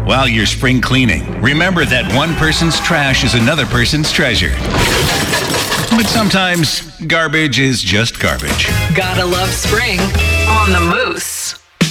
while you're spring cleaning, remember that one person's trash is another person's treasure. But sometimes garbage is just garbage. Gotta love spring on the Moose.